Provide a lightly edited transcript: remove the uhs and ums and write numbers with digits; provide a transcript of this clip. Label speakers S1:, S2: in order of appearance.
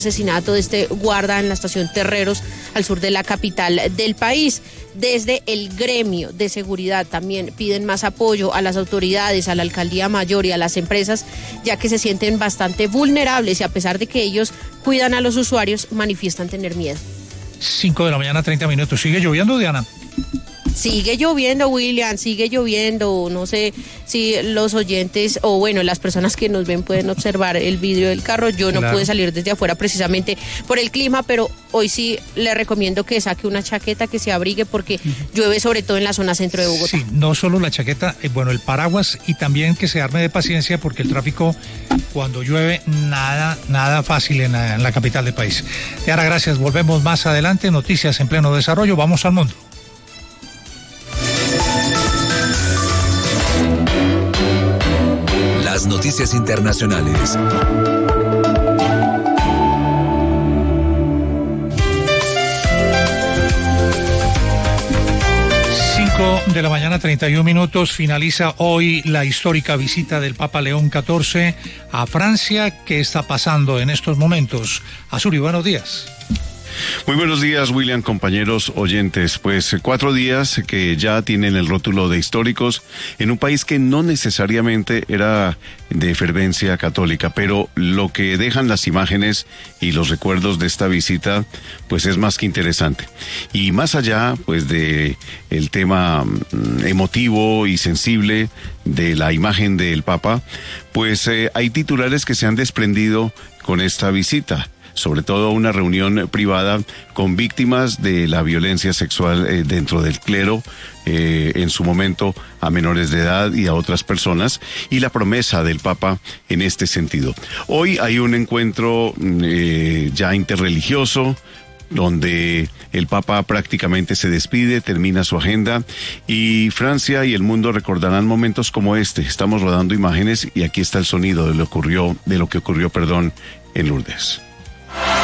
S1: asesinato de este guarda en la estación Terreros, al sur de la capital del país. Desde el gremio de seguridad también piden más apoyo a las autoridades, a la alcaldía mayor y a las empresas, ya que se sienten bastante vulnerables y a pesar de que ellos cuidan a los usuarios, manifiestan tener miedo.
S2: 5 de la mañana, 30 minutos. ¿Sigue lloviendo, Diana?
S1: Sigue lloviendo, William, sigue lloviendo. No sé si los oyentes o bueno, las personas que nos ven pueden observar el vidrio del carro. Yo no pude salir desde afuera precisamente por el clima, pero hoy sí le recomiendo que saque una chaqueta, que se abrigue porque llueve sobre todo en la zona centro de Bogotá. Sí,
S2: no solo la chaqueta, el paraguas y también que se arme de paciencia porque el tráfico cuando llueve nada fácil en la capital del país. Diana, gracias. Volvemos más adelante. Noticias en pleno desarrollo. Vamos al mundo.
S3: Las noticias internacionales.
S2: 5 de la mañana, 31 minutos. Finaliza hoy la histórica visita del Papa León XIV a Francia. ¿Qué está pasando en estos momentos? Azuri, buenos días.
S4: Muy buenos días, William, compañeros oyentes. Pues 4 días que ya tienen el rótulo de históricos en un país que no necesariamente era de fervencia católica, pero lo que dejan las imágenes y los recuerdos de esta visita, pues es más que interesante. Y más allá, pues de el tema emotivo y sensible de la imagen del Papa, pues hay titulares que se han desprendido con esta visita. Sobre todo una reunión privada con víctimas de la violencia sexual dentro del clero, en su momento a menores de edad y a otras personas, y la promesa del Papa en este sentido. Hoy hay un encuentro ya interreligioso, donde el Papa prácticamente se despide, termina su agenda, y Francia y el mundo recordarán momentos como este. Estamos rodando imágenes y aquí está el sonido de lo que ocurrió, en Lourdes.